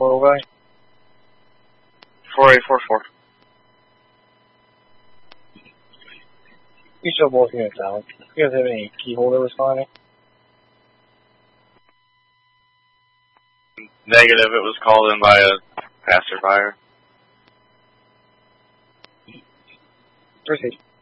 away. 4844. You still both units out. You guys have any key holder responding? Negative, it was called in by a passerby. Proceed.